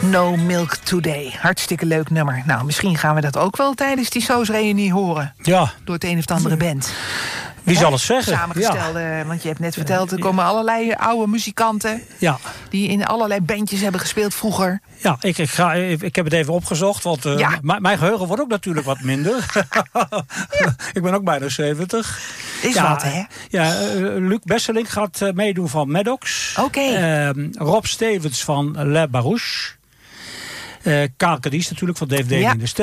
No Milk Today. Hartstikke leuk nummer. Nou, misschien gaan we dat ook wel tijdens die SOS-reunie horen. Ja. Door het een of andere band. Wie zal het zeggen? Samengestelde, want je hebt net verteld, er komen allerlei oude muzikanten. Ja. Die in allerlei bandjes hebben gespeeld vroeger. Ja, ik heb het even opgezocht, want mijn geheugen wordt ook natuurlijk wat minder. Ik ben ook bijna 70. Is wat, hè? Ja, Luc Besseling gaat meedoen van Maddox. Oké. Rob Stevens van Le Barouche. Karel Cadiz natuurlijk van Dave Daly in de Stem.